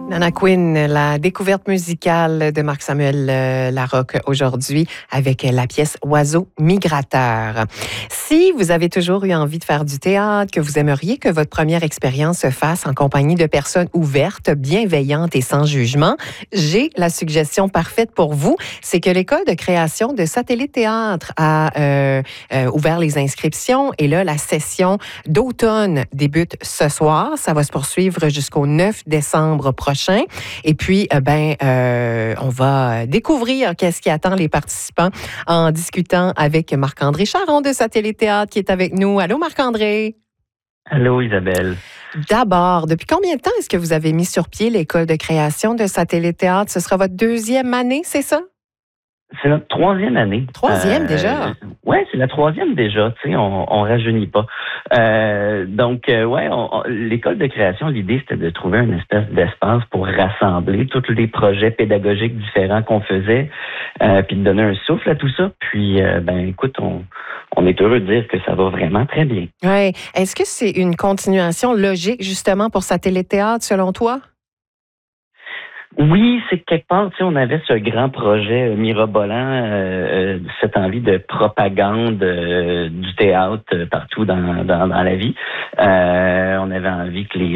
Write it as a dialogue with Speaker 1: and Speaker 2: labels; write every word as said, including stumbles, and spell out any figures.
Speaker 1: Nana Quinn, la découverte musicale de Marc-Samuel euh, Larocque aujourd'hui avec la pièce Oiseau migrateur. Si vous avez toujours eu envie de faire du théâtre, que vous aimeriez que votre première expérience se fasse en compagnie de personnes ouvertes, bienveillantes et sans jugement, j'ai la suggestion parfaite pour vous. C'est que l'École de création de Satellite Théâtre a euh, euh, ouvert les inscriptions et là, la session d'automne débute ce soir. Ça va se poursuivre jusqu'au neuf décembre prochain. Et puis, euh, ben, euh, on va découvrir qu'est-ce qui attend les participants en discutant avec Marc-André Charon de Satellite Théâtre qui est avec nous. Allô, Marc-André?
Speaker 2: Allô, Isabelle.
Speaker 1: D'abord, depuis combien de temps est-ce que vous avez mis sur pied l'École de création de Satellite Théâtre? Ce sera votre deuxième année, c'est ça?
Speaker 2: C'est notre troisième année.
Speaker 1: Troisième
Speaker 2: euh,
Speaker 1: déjà?
Speaker 2: Oui, c'est la troisième déjà. Tu sais, on, on rajeunit pas. Euh, donc, euh, ouais, on, on, l'école de création, l'idée c'était de trouver une espèce d'espace pour rassembler tous les projets pédagogiques différents qu'on faisait, euh, puis de donner un souffle à tout ça. Puis, euh, ben, écoute, on, on est heureux de dire que ça va vraiment très bien.
Speaker 1: Oui. Est-ce que c'est une continuation logique justement pour Satellite Théâtre selon toi?
Speaker 2: Oui, c'est quelque part, tu sais, on avait ce grand projet mirobolant, euh, cette envie de propagande euh, du théâtre partout dans, dans, dans la vie. Euh, on avait envie que les